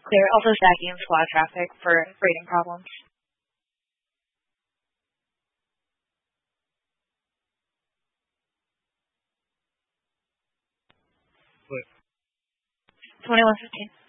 Clear. Also stacking in squad traffic for rating problems. But 21:15.